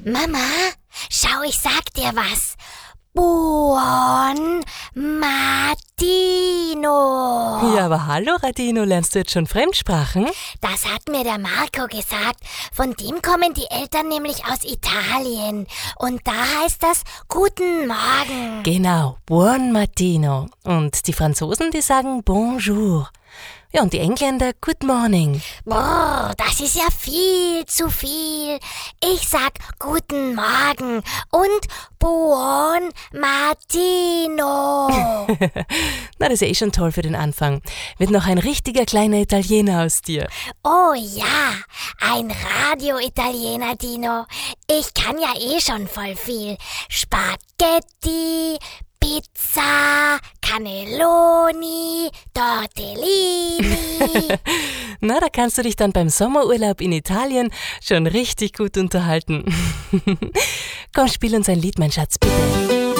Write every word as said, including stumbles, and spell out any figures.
Mama, schau, ich sag dir was. Buon Mattino. Ja, aber hallo Radino, lernst du jetzt schon Fremdsprachen? Das hat mir der Marco gesagt. Von dem kommen die Eltern nämlich aus Italien. Und da heißt das Guten Morgen. Genau, buon mattino. Und die Franzosen, die sagen bonjour. Ja, und die Engländer good morning. Boah, das ist ja viel zu viel. Ich sag Guten Morgen und Buon Mattino. Na, das ist ja eh schon toll für den Anfang. Wird noch ein richtiger kleiner Italiener aus dir. Oh ja, ein Radio-Italiener, Dino. Ich kann ja eh schon voll viel. Spaghetti, Pizza, Cannelloni, Tortellini. Na, da kannst du dich dann beim Sommerurlaub in Italien schon richtig gut unterhalten. Komm, spiel uns ein Lied, mein Schatz, bitte.